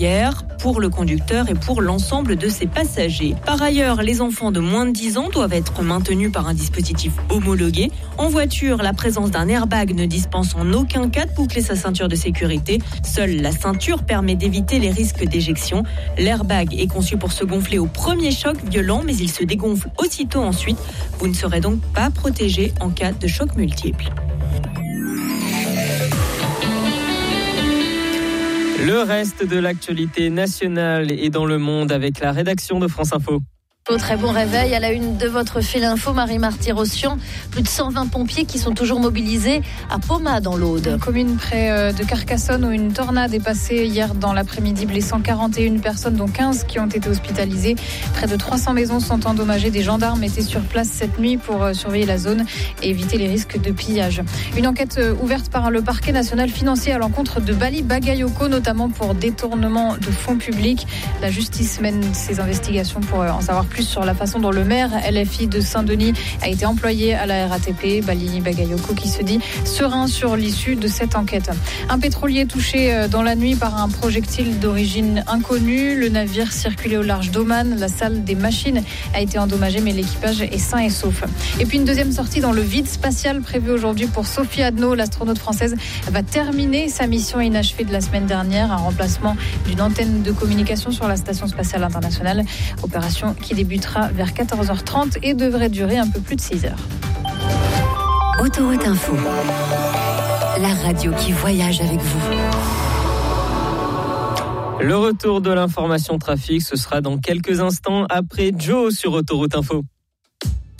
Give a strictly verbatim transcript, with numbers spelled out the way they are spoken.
l'arrière, pour le conducteur et pour l'ensemble de ses passagers. Par ailleurs, les enfants de moins de dix ans doivent être maintenus par un dispositif homologué. En voiture, la présence d'un airbag ne dispense en aucun cas de boucler sa ceinture de sécurité. Seule la ceinture permet d'éviter les risques d'éjection. L'airbag est conçu pour se gonfler au premier choc violent, mais il se dégonfle aussitôt ensuite. Vous ne serez donc pas protégé en cas de choc multiple. Le reste de l'actualité nationale et dans le monde avec la rédaction de France Info. Très bon réveil à la une de votre fil info, Marie-Marty-Rossian. Plus de cent vingt pompiers qui sont toujours mobilisés à Poma dans l'Aude. Une commune près de Carcassonne où une tornade est passée hier dans l'après-midi, blessant quarante et une personnes, dont quinze qui ont été hospitalisées. Près de trois cents maisons sont endommagées. Des gendarmes étaient sur place cette nuit pour surveiller la zone et éviter les risques de pillage. Une enquête ouverte par le parquet national financier à l'encontre de Bali Bagayoko, notamment pour détournement de fonds publics. La justice mène ses investigations pour en savoir plus sur la façon dont le maire L F I de Saint-Denis a été employé à la R A T P. Bali Bagayoko qui se dit serein sur l'issue de cette enquête. Un pétrolier touché dans la nuit par un projectile d'origine inconnue. Le navire circulait au large d'Oman. La salle des machines a été endommagée, mais l'équipage est sain et sauf. Et puis une deuxième sortie dans le vide spatial prévue aujourd'hui pour Sophie Adno. L'astronaute française va terminer sa mission inachevée de la semaine dernière, un remplacement d'une antenne de communication sur la station spatiale internationale. Opération qui débutera vers quatorze heures trente et devrait durer un peu plus de six heures. Autoroute Info, la radio qui voyage avec vous. Le retour de l'information trafic, ce sera dans quelques instants après Joe sur Autoroute Info.